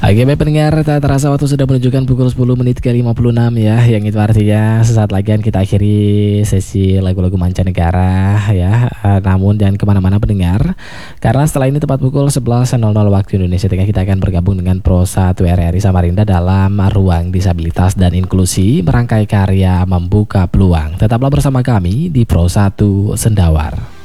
Oke baik pendengar, tak terasa waktu sudah menunjukkan pukul 10 menit ke 56 ya. Yang itu artinya sesaat lagi kita akhiri sesi lagu-lagu mancanegara ya. Namun jangan kemana-mana pendengar, karena setelah ini tepat pukul 11.00 waktu Indonesia Tengah kita akan bergabung dengan Pro 1 RRI Samarinda dalam Ruang Disabilitas dan Inklusi, merangkai karya membuka peluang. Tetaplah bersama kami di Pro 1 Sendawar.